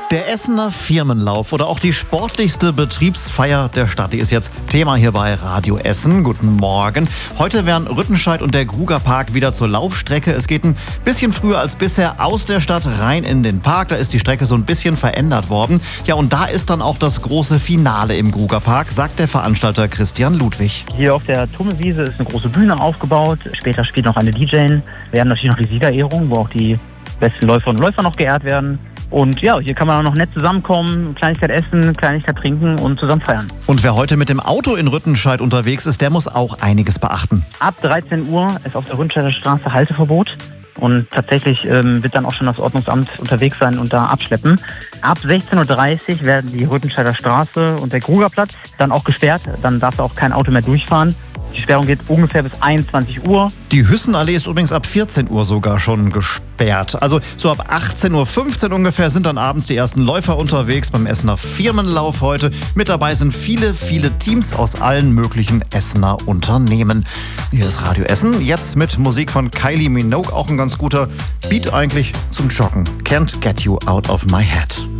Der Essener Firmenlauf oder auch die sportlichste Betriebsfeier der Stadt, die ist jetzt Thema hier bei Radio Essen. Guten Morgen. Heute werden Rüttenscheid und der Grugerpark wieder zur Laufstrecke. Es geht ein bisschen früher als bisher aus der Stadt rein in den Park. Da ist die Strecke so ein bisschen verändert worden. Ja, und da ist dann auch das große Finale im Grugerpark, sagt der Veranstalter Christian Ludwig. Hier auf der Tummelwiese ist eine große Bühne aufgebaut. Später spielt noch eine DJ. Wir haben natürlich noch die Siegerehrung, wo auch die besten Läuferinnen und Läufer noch geehrt werden. Und ja, hier kann man auch noch nett zusammenkommen, Kleinigkeit essen, Kleinigkeit trinken und zusammen feiern. Und wer heute mit dem Auto in Rüttenscheid unterwegs ist, der muss auch einiges beachten. Ab 13 Uhr ist auf der Rüttenscheider Straße Halteverbot. Und tatsächlich wird dann auch schon das Ordnungsamt unterwegs sein und da abschleppen. Ab 16.30 Uhr werden die Rüttenscheider Straße und der Grugerplatz dann auch gesperrt. Dann darf da auch kein Auto mehr durchfahren. Die Sperrung geht ungefähr bis 21 Uhr. Die Hüssenallee ist übrigens ab 14 Uhr sogar schon gesperrt. Also so ab 18.15 Uhr ungefähr sind dann abends die ersten Läufer unterwegs beim Essener Firmenlauf heute. Mit dabei sind viele, viele Teams aus allen möglichen Essener Unternehmen. Hier ist Radio Essen, jetzt mit Musik von Kylie Minogue, auch ein ganz guter Beat eigentlich zum Joggen. Can't Get You Out of My Head.